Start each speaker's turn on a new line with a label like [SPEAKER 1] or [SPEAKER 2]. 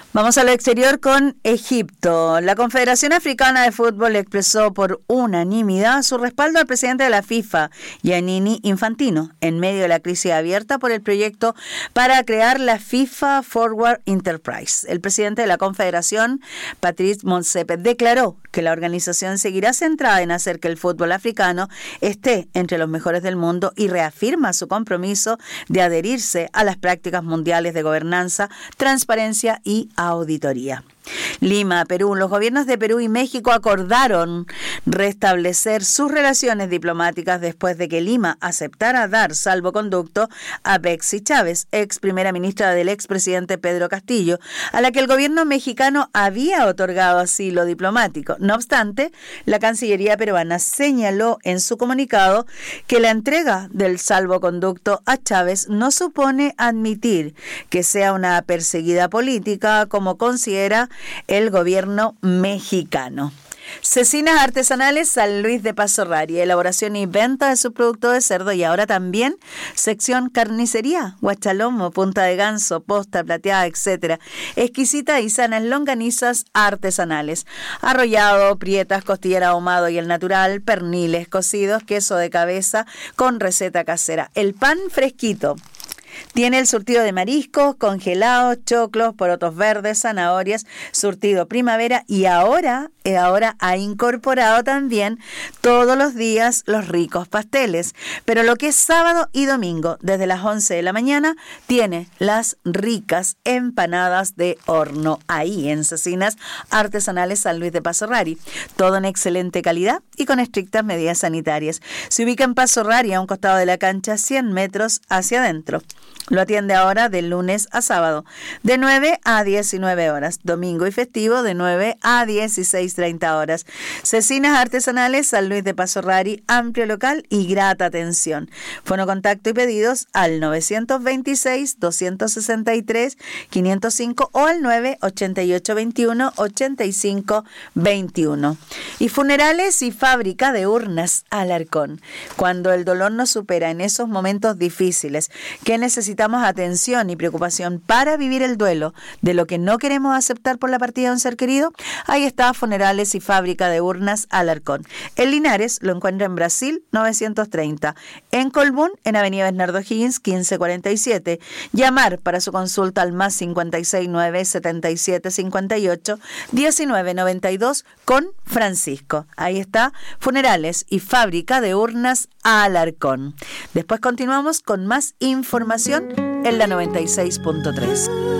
[SPEAKER 1] Vamos al exterior con Egipto. La Confederación Africana de Fútbol expresó por unanimidad su respaldo al presidente de la FIFA, Gianni Infantino, en medio de la crisis abierta por el proyecto para crear la FIFA Forward Enterprise. El presidente de la Confederación, Patrice Motsepe, declaró que la organización seguirá centrada en hacer que el fútbol africano esté entre los mejores del mundo y reafirma su compromiso de adherirse a las prácticas mundiales de gobernanza, transparencia y auditoría. Lima, Perú. Los gobiernos de Perú y México acordaron restablecer sus relaciones diplomáticas después de que Lima aceptara dar salvoconducto a Betsy Chávez, ex primera ministra del expresidente Pedro Castillo, a la que el gobierno mexicano había otorgado asilo diplomático. No obstante, la Cancillería peruana señaló en su comunicado que la entrega del salvoconducto a Chávez no supone admitir que sea una perseguida política, como considera el gobierno mexicano. Cecinas Artesanales San Luis de Paso Rari, elaboración y venta de su producto de cerdo, y ahora también sección carnicería, guachalomo, punta de ganso, posta, plateada, etc. Exquisita y sanas longanizas artesanales, arrollado, prietas, costillera ahumado y el natural, perniles cocidos, queso de cabeza con receta casera, el pan fresquito. Tiene el surtido de mariscos, congelados, choclos, porotos verdes, zanahorias, surtido primavera, y ahora ha incorporado también todos los días los ricos pasteles. Pero lo que es sábado y domingo, desde las 11 de la mañana, tiene las ricas empanadas de horno ahí en Cecinas Artesanales San Luis de Paso Rari. Todo en excelente calidad y con estrictas medidas sanitarias. Se ubica en Paso Rari, a un costado de la cancha, 100 metros hacia adentro. Lo atiende ahora de lunes a sábado, de 9 a 19 horas, domingo y festivo de 9 a 16:30 horas. Cecinas Artesanales San Luis de Paso Rari, amplio local y grata atención. Fono contacto y pedidos al 926-263-505 o al 988-21-85-21. Y Funerales y Fábrica de Urnas Alarcón. Cuando el dolor nos supera en esos momentos difíciles, que necesitamos atención y preocupación para vivir el duelo de lo que no queremos aceptar por la partida de un ser querido, ahí está Funerales y Fábrica de Urnas Alarcón. En Linares lo encuentra en Brasil 930, en Colbún en Avenida Bernardo Higgins 1547. Llamar para su consulta al más 569 77 58 19 92 con Francisco. Ahí está Funerales y Fábrica de Urnas Alarcón. Después continuamos con más información en la 96.3.